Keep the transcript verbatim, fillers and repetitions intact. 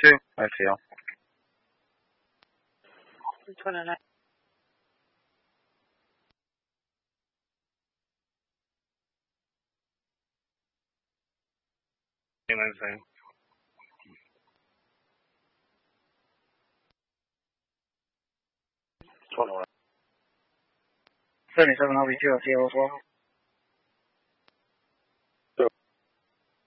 two, I feel. twenty-nine. Same. twenty-one. seventy-seven, I'll be two, I'll see you as well.